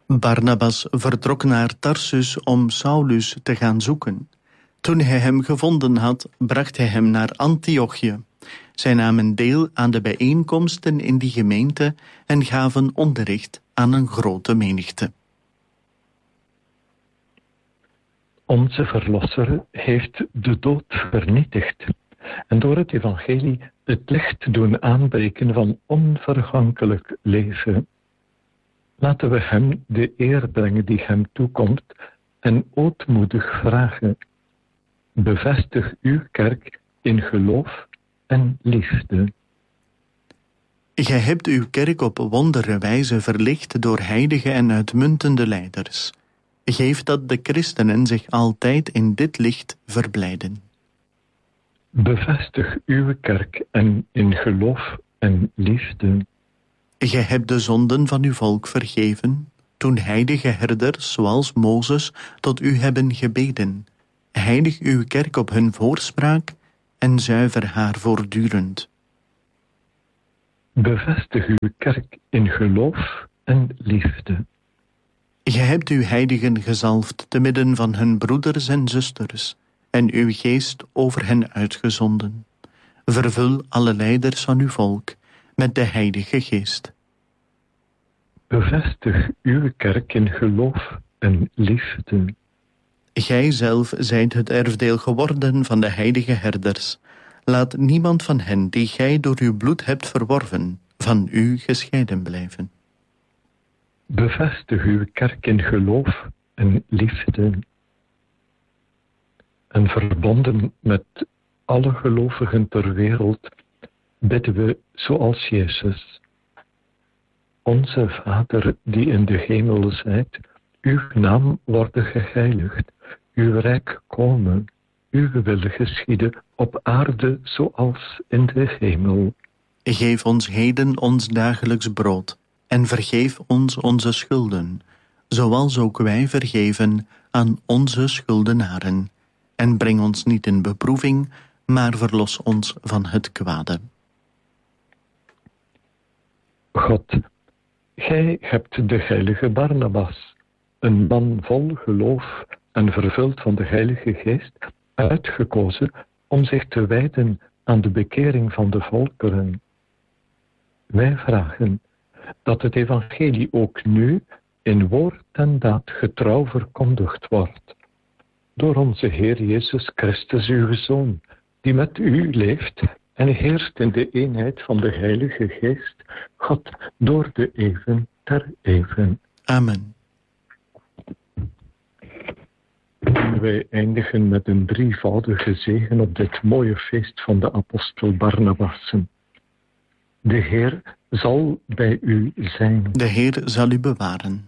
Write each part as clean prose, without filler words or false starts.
Barnabas vertrok naar Tarsus om Saulus te gaan zoeken. Toen hij hem gevonden had, bracht hij hem naar Antiochië. Zij namen deel aan de bijeenkomsten in die gemeente en gaven onderricht aan een grote menigte. Onze Verlosser heeft de dood vernietigd en door het evangelie het licht doen aanbreken van onvergankelijk leven. Laten we hem de eer brengen die hem toekomt en ootmoedig vragen: bevestig uw kerk in geloof en liefde. Gij hebt uw kerk op wondere wijze verlicht door heilige en uitmuntende leiders. Geef dat de christenen zich altijd in dit licht verblijden. Bevestig uw kerk en in geloof en liefde. Gij hebt de zonden van uw volk vergeven, toen heilige herders zoals Mozes tot u hebben gebeden. Heilig uw kerk op hun voorspraak en zuiver haar voortdurend. Bevestig uw kerk in geloof en liefde. Gij hebt uw heiligen gezalfd te midden van hun broeders en zusters, en uw geest over hen uitgezonden. Vervul alle leiders van uw volk met de Heilige Geest. Bevestig uw kerk in geloof en liefde. Gij zelf zijt het erfdeel geworden van de heilige herders. Laat niemand van hen die gij door uw bloed hebt verworven, van u gescheiden blijven. Bevestig uw kerk in geloof en liefde. En verbonden met alle gelovigen ter wereld bidden we zoals Jezus: Onze Vader die in de hemel zijt, uw naam worden geheiligd, uw rijk komen, uw wil geschieden op aarde zoals in de hemel. Geef ons heden ons dagelijks brood en vergeef ons onze schulden, zoals ook wij vergeven aan onze schuldenaren. En breng ons niet in beproeving, maar verlos ons van het kwade. God, gij hebt de heilige Barnabas, een man vol geloof en vervuld van de Heilige Geest, uitgekozen om zich te wijden aan de bekering van de volkeren. Wij vragen dat het evangelie ook nu in woord en daad getrouw verkondigd wordt. Door onze Heer Jezus Christus, uw Zoon, die met u leeft en heerst in de eenheid van de Heilige Geest, God, door de eeuwen der eeuwen. Amen. Wij eindigen met een drievoudige zegen op dit mooie feest van de apostel Barnabassen. De Heer zal bij u zijn. De Heer zal u bewaren.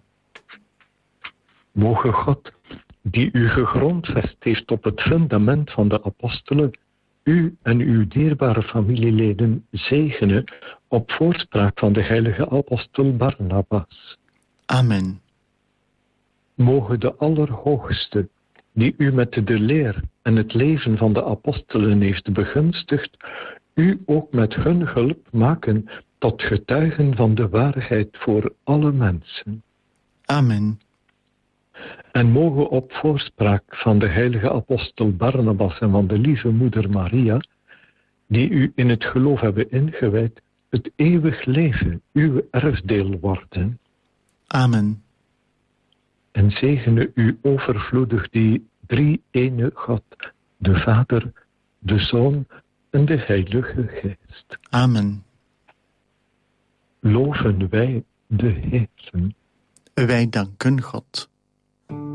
Moge God, die u gegrondvest heeft op het fundament van de apostelen, u en uw dierbare familieleden zegenen op voorspraak van de heilige apostel Barnabas. Amen. Moge de Allerhoogste, die u met de leer en het leven van de apostelen heeft begunstigd, u ook met hun hulp maken tot getuigen van de waarheid voor alle mensen. Amen. En mogen op voorspraak van de heilige apostel Barnabas en van de lieve moeder Maria, die u in het geloof hebben ingewijd, het eeuwig leven uw erfdeel worden. Amen. En zegene u overvloedig die drie-ene God, de Vader, de Zoon en de Heilige Geest. Amen. Loven wij de Heer. Wij danken God.